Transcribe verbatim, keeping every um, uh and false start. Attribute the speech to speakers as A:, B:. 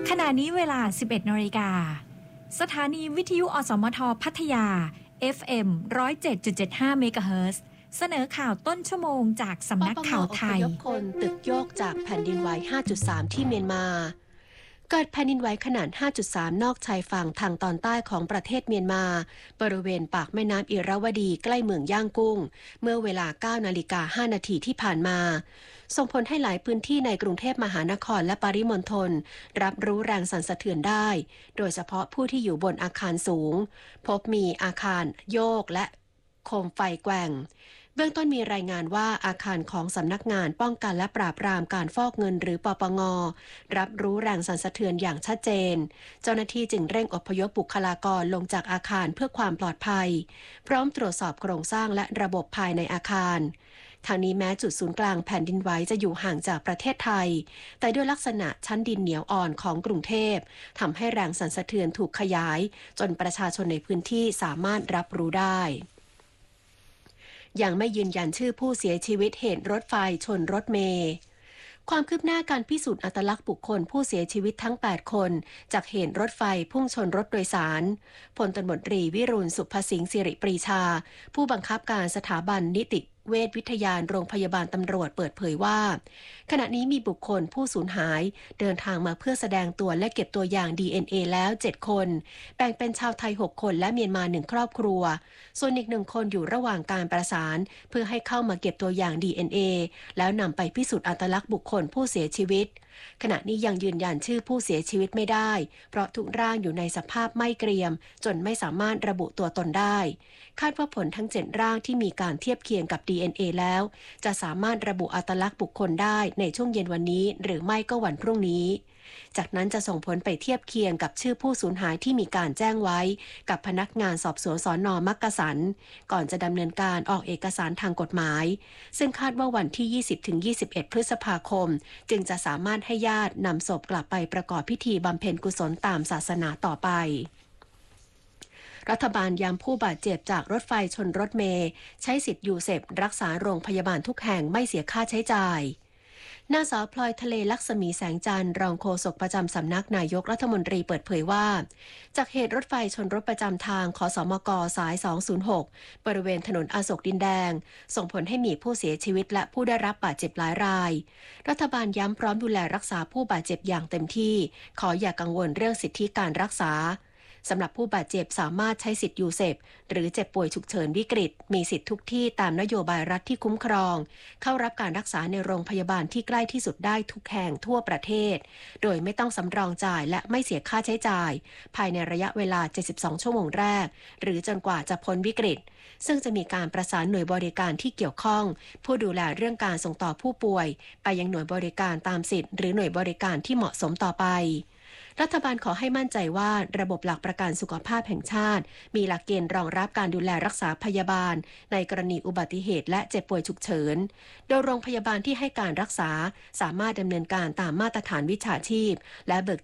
A: ขณะนี้เวลา สิบเอ็ดนาฬิกา สถานีวิทยุอสมทพัทยา เอฟ เอ็ม หนึ่งศูนย์เจ็ดจุดเจ็ดห้า เมกะเฮิรตซ์ เสนอข่าวต้นชั่วโมงจากสำนักข่าวไทย
B: ปปงอพยพคนตึกโยกจากแผ่นดินไหว ห้าจุดสาม ที่เมียนมาเกิดแผ่นดินไหวขนาด ห้าจุดสาม นอกชายฝั่งทางตอนใต้ของประเทศเมียนมาบริเวณปากแม่น้ำอิระวดีใกล้เมืองย่างกุ้งเมื่อเวลา เก้านาฬิกาห้านาทีที่ผ่านมาส่งผลให้หลายพื้นที่ในกรุงเทพมหานครและปริมณฑลรับรู้แรงสั่นสะเทือนได้โดยเฉพาะผู้ที่อยู่บนอาคารสูงพบมีอาคารโยกและโคมไฟแกว่งเบื้องต้นมีรายงานว่าอาคารของสำนักงานป้องกันและปราบปรามการฟอกเงินหรือปปงรับรู้แรงสั่นสะเทือนอย่างชัดเจนเจ้าหน้าที่จึงเร่งอพยพบุคลากรลงจากอาคารเพื่อความปลอดภัยพร้อมตรวจสอบโครงสร้างและระบบภายในอาคารทางนี้แม้จุดศูนย์กลางแผ่นดินไหวจะอยู่ห่างจากประเทศไทยแต่ด้วยลักษณะชั้นดินเหนียวอ่อนของกรุงเทพทำให้แรงสั่นสะเทือนถูกขยายจนประชาชนในพื้นที่สามารถรับรู้ได้ยังไม่ยืนยันชื่อผู้เสียชีวิตเหตุรถไฟชนรถเมล์ความคืบหน้าการพิสูจน์อัตลักษณ์บุคคลผู้เสียชีวิตทั้งแปดคนจากเหตุรถไฟพุ่งชนรถโดยสารพลตำรวจตรีวิรุณสุภสิงห์สิริปรีชาผู้บังคับการสถาบันนิติเวชวิทยาโรงพยาบาลตำรวจเปิดเผยว่าขณะนี้มีบุคคลผู้สูญหายเดินทางมาเพื่อแสดงตัวและเก็บตัวอย่าง ดี เอ็น เอ แล้วเจ็ดคนแบ่งเป็นชาวไทยหกคนและเมียนมาหนึ่งครอบครัวส่วนอีกหนึ่งคนอยู่ระหว่างการประสานเพื่อให้เข้ามาเก็บตัวอย่าง ดี เอ็น เอ แล้วนำไปพิสูจน์อัตลักษณ์บุคคลผู้เสียชีวิตขณะนี้ยังยืนยันชื่อผู้เสียชีวิตไม่ได้เพราะทุกร่างอยู่ในสภาพไม่เกรียมจนไม่สามารถระบุตัวตนได้คาดว่าผลทั้งเจ็ดร่างที่มีการเทียบเคียงกับ ดี เอ็น เอ แล้วจะสามารถระบุอัตลักษณ์บุคคลได้ในช่วงเย็นวันนี้หรือไม่ก็วันพรุ่งนี้จากนั้นจะส่งผลไปเทียบเคียงกับชื่อผู้สูญหายที่มีการแจ้งไว้กับพนักงานสอบสวนสน.มักกะสันก่อนจะดำเนินการออกเอกสารทางกฎหมายซึ่งคาดว่าวันที่ ยี่สิบถึงยี่สิบเอ็ด พฤษภาคมจึงจะสามารถให้ญาตินำศพกลับไปประกอบพิธีบำเพ็ญกุศลตามศาสนาต่อไปรัฐบาลย้ำผู้บาดเจ็บจากรถไฟชนรถเมล์ใช้สิทธิ์ยูเซปรักษาโรงพยาบาลทุกแห่งไม่เสียค่าใช้จ่ายนางสาวพลอยทะเลลักษมีแสงจันทร์รองโฆษกประจำสำนักนายกรัฐมนตรีเปิดเผยว่าจากเหตุรถไฟชนรถประจำทางขสมกสายสองศูนย์หกบริเวณถนนอโศกดินแดงส่งผลให้มีผู้เสียชีวิตและผู้ได้รับบาดเจ็บหลายรายรัฐบาลย้ำพร้อมดูแลรักษาผู้บาดเจ็บอย่างเต็มที่ขออย่ากังวลเรื่องสิทธิการรักษาสำหรับผู้บาดเจ็บสามารถใช้สิทธิ์ยูเซปหรือเจ็บป่วยฉุกเฉินวิกฤตมีสิทธิ์ทุกที่ตามนโยบายรัฐที่คุ้มครองเข้ารับการรักษาในโรงพยาบาลที่ใกล้ที่สุดได้ทุกแห่งทั่วประเทศโดยไม่ต้องสำรองจ่ายและไม่เสียค่าใช้จ่ายภายในระยะเวลาเจ็ดสิบสองชั่วโมงแรกหรือจนกว่าจะพ้นวิกฤตซึ่งจะมีการประสานหน่วยบริการที่เกี่ยวข้องผู้ดูแลเรื่องการส่งต่อผู้ป่วยไปยังหน่วยบริการตามสิทธิ์หรือหน่วยบริการที่เหมาะสมต่อไปรัฐบาลขอให้มั่นใจว่าระบบหลักประกันสุขภาพแห่งชาติมีหลักเกณฑ์รองรับการดูแลรักษาพยาบาลในกรณีอุบัติเหตุและเจ็บป่วยฉุกเฉินโดยโรงพยาบาลที่ให้การรักษาสามารถดำเนินการตามมาตรฐานวิชาชีพและเบิก